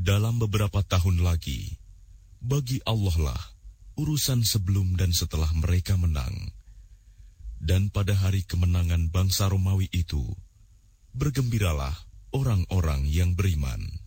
Dalam beberapa tahun lagi, bagi Allah lah urusan sebelum dan setelah mereka menang. Dan pada hari kemenangan bangsa Romawi itu, bergembiralah orang-orang yang beriman.